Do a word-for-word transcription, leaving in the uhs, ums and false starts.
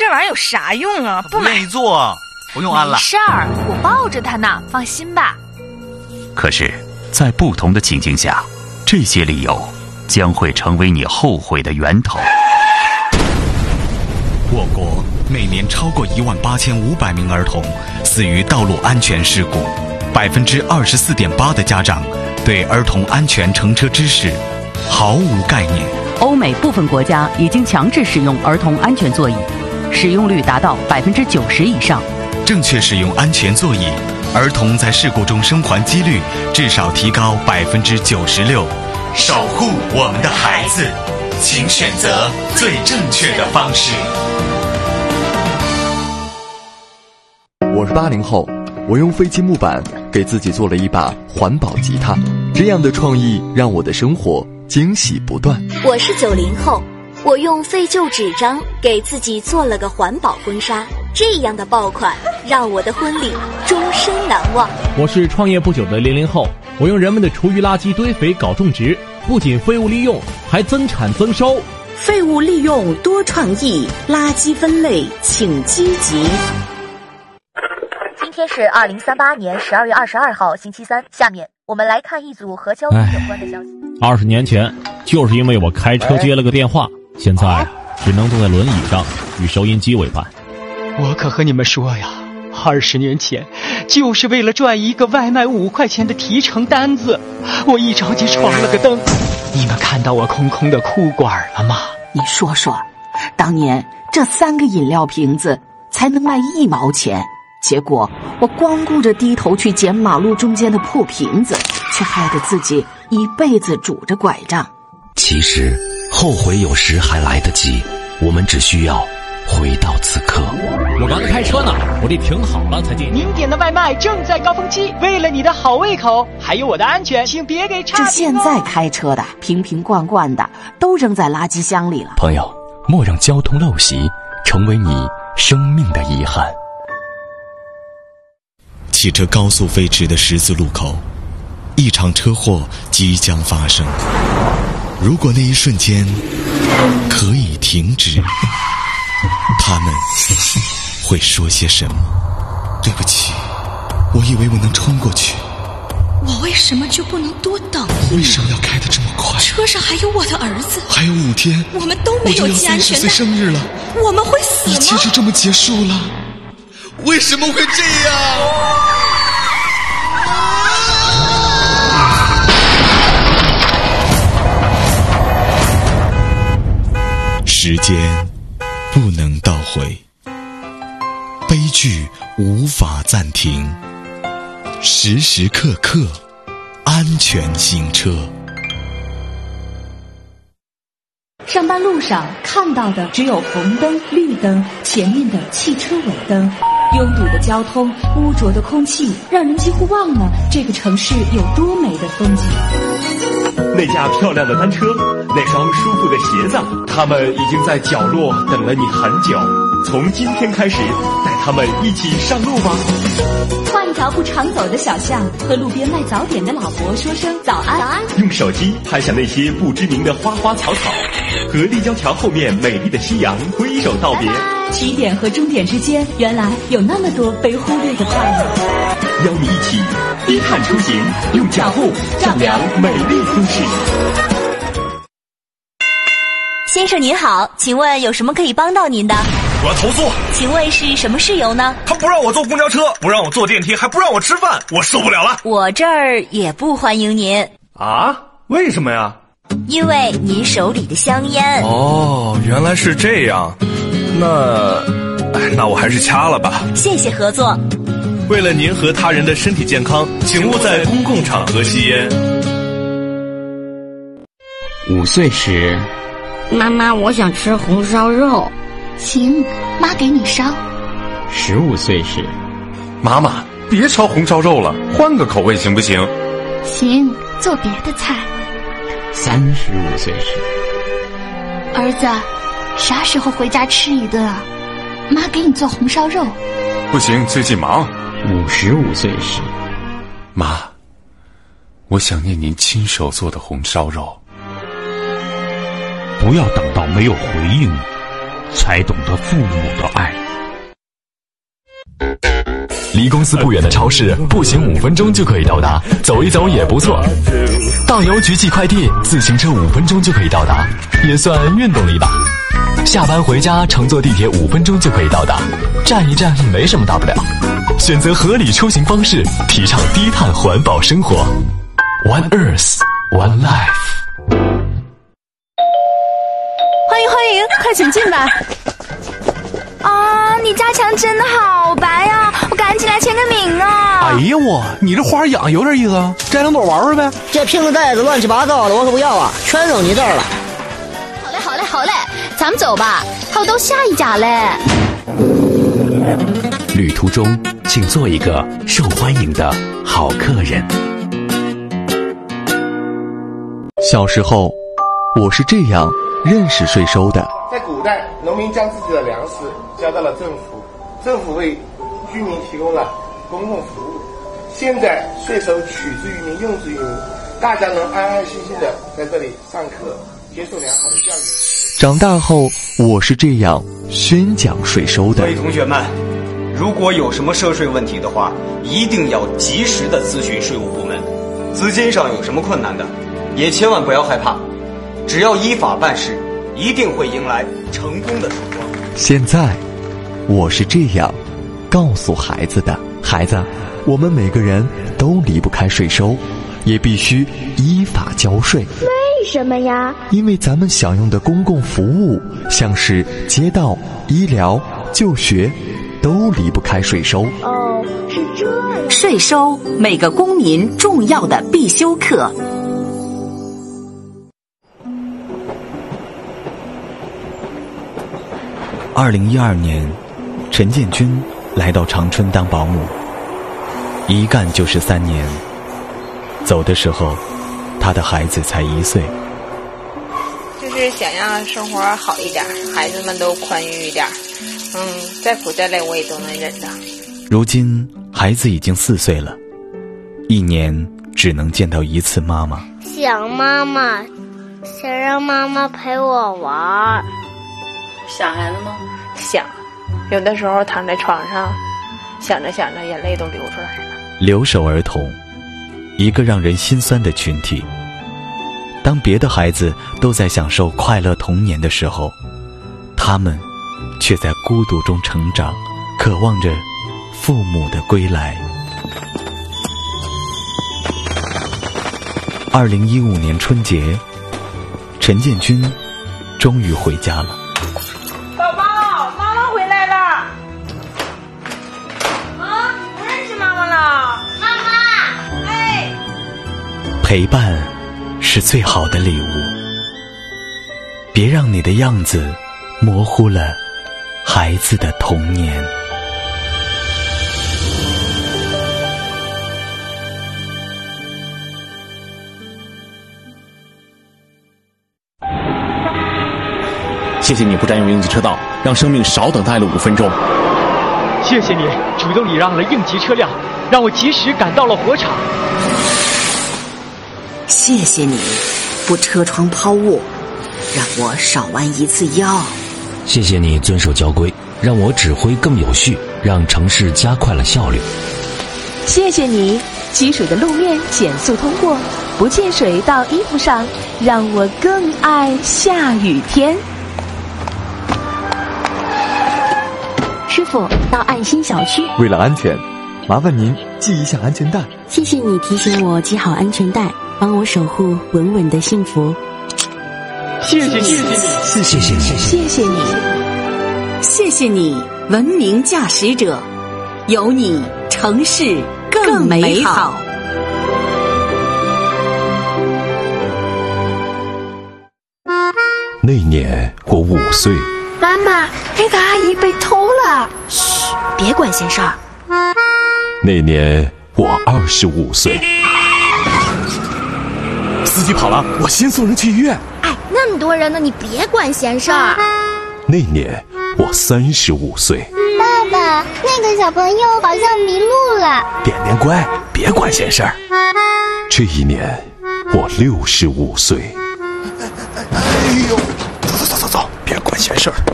这玩意儿有啥用啊？不买。 不愿意做，不用安了。 没事儿，我抱着它呢，放心吧。 可是，在不同的情境下，这些理由将会成为你后悔的源头。 我国每年超过一万八千五百名儿童死于道路安全事故，百分之二十四点八的家长对儿童安全乘车知识毫无概念。 欧美部分国家已经强制使用儿童安全座椅，使用率达到百分之九十以上。 正确使用安全座椅，儿童在事故中生还几率至少提高百分之九十六。守护我们的孩子，请选择最正确的方式。 我是八零后，我用废弃木板给自己做了一把环保吉他，这样的创意让我的生活惊喜不断。 我是九零后，我用废旧纸张给自己做了个环保婚纱，这样的爆款让我的婚礼终身难忘。 我是创业不久的零零后，我用人们的厨余垃圾堆肥搞种植，不仅废物利用，还增产增收。 废物利用多创意，垃圾分类请积极。 今天是二零三八年十二月二十二号星期三，下面我们来看一组和交通有关的消息。 二十年前，就是因为我开车接了个电话，现在只能坐在轮椅上与收音机为伴。 我可和你们说呀，二十年前就是为了赚一个外卖五块钱的提成单子，我一着急闯了个灯。你们看到我空空的裤管了吗？ 你说说，当年这三个饮料瓶子才能卖一毛钱，结果我光顾着低头去捡马路中间的破瓶子，却害得自己一辈子拄着拐杖。 其实后悔有时还来得及，我们只需要回到此刻。 我刚开车呢，我得停好了才进。 您点的外卖正在高峰期，为了你的好胃口还有我的安全，请别给差评哦。 这现在开车的瓶瓶罐罐的都扔在垃圾箱里了。 朋友，莫让交通陋习成为你生命的遗憾。 汽车高速飞驰的十字路口，一场车祸即将发生。如果那一瞬间可以停止，他们会说些什么？对不起，我以为我能冲过去。 我为什么就不能多等一秒？ 为什么要开得这么快？ 车上还有我的儿系， 还有五天， 我们都没有系安全带。 我就要三十岁生日了， 我们会死吗？ 一切就这么结束了？为什么会这样？时间不能倒回，悲剧无法暂停，时时刻刻安全行车。 上班路上看到的只有红灯、绿灯，前面的汽车尾灯。拥堵的交通，污浊的空气，让人几乎忘了这个城市有多美的风景。 那架漂亮的单车，那双舒服的鞋子，他们已经在角落等了你很久。从今天开始，带他们一起上路吧。 换一条不常走的小巷，和路边卖早点的老伯说声早安。早安。 用手机拍下那些不知名的花花草草，和立交桥后面美丽的夕阳挥手道别。 起点和终点之间，原来有那么多被忽略的快乐。 邀你一起低碳出行，用脚步丈量美丽都市。 先生您好，请问有什么可以帮到您的？ 我要投诉。 请问是什么事由呢？ 他不让我坐公交车，不让我坐电梯，还不让我吃饭，我受不了了。 我这儿也不欢迎您。 啊？为什么呀？ 因为您手里的香烟。 哦，原来是这样。那，那我还是掐了吧。 谢谢合作。 为了您和他人的身体健康，请勿在公共场合吸烟。 五岁时， 妈妈，我想吃红烧肉。 行，妈给你烧。 十五岁时， 妈妈，别烧红烧肉了，换个口味行不行？ 行，做别的菜。 三十五岁时， 儿子，啥时候回家吃一顿啊？妈给你做红烧肉。 不行，最近忙。 五十五岁时， 妈，我想念您亲手做的红烧肉。 不要等到没有回应， 才懂得父母的爱。 离公司不远的超市，步行五分钟就可以到达，走一走也不错。到邮局寄快递，自行车五分钟就可以到达，也算运动了一把。下班回家，乘坐地铁五分钟就可以到达，站一站没什么大不了。选择合理出行方式，提倡低碳环保生活。One Earth, One Life。 欢迎欢迎，快请进吧。 啊，你家墙真的好白呀！我赶紧来签个名啊！ 哎呀我，你这花养有点意思啊，摘两朵玩玩呗。 这瓶子袋子乱七八糟的，我可不要啊，全扔你这儿了。 好嘞好嘞好嘞，咱们走吧，还有到下一家嘞。 旅途中，请做一个受欢迎的好客人。 小时候，我是这样认识税收的。 在古代，农民将自己的粮食交到了政府，政府为居民提供了公共服务。现在税收取之于民，用之于民，大家能安安心心的在这里上课，接受良好的教育。 长大后，我是这样宣讲税收的。 各位同学们，如果有什么涉税问题的话，一定要及时的咨询税务部门。资金上有什么困难的，也千万不要害怕，只要依法办事，一定会迎来成功的曙光。 现在，我是这样告诉孩子的：孩子，我们每个人都离不开税收，也必须依法交税。 为什么呀？ 因为咱们享用的公共服务，像是街道、医疗、就学，都离不开税收。 哦，是这样。 税收，每个公民重要的必修课。 二零一二年，陈建军来到长春当保姆，一干就是三年。走的时候，他的孩子才一岁。 就是想让生活好一点，孩子们都宽裕一点，嗯，再苦再累我也都能忍着。 如今孩子已经四岁了，一年只能见到一次妈妈。 想妈妈，想让妈妈陪我玩。 想孩子吗？想，有的时候躺在床上，想着想着眼泪都流出来了。 留守儿童，一个让人心酸的群体。当别的孩子都在享受快乐童年的时候，他们却在孤独中成长，渴望着父母的归来。二零一五年春节，陈建军终于回家了。 宝宝，妈妈回来了。啊，不认识妈妈了。 妈妈， 哎， 陪伴是最好的礼物，别让你的样子模糊了孩子的童年。 谢谢你不占用应急车道，让生命少等待了五分钟。 谢谢你主动礼让了应急车辆，让我及时赶到了火场。 谢谢你不车窗抛物，让我少弯一次腰。 谢谢你遵守交规，让我指挥更有序，让城市加快了效率。 谢谢你积水的路面减速通过，不溅水到衣服上，让我更爱下雨天。 师傅，到爱心小区。 为了安全，麻烦您系一下安全带。 谢谢你提醒我系好安全带，帮我守护稳稳的幸福。 谢谢你， 谢谢你， 谢谢你， 谢谢你，文明驾驶者，有你城市更美好。 那年我五岁。 妈妈，那个阿姨被偷了。嘘，别管闲事儿。 那年我二十五岁。 司机跑了，我先送人去医院。 哎，那么多人呢，你别管闲事儿。 那年我三十五岁。 爸爸，那个小朋友好像迷路了。 点点乖，别管闲事儿。这一年我六十五岁。 哎呦，走走走走走，别管闲事儿。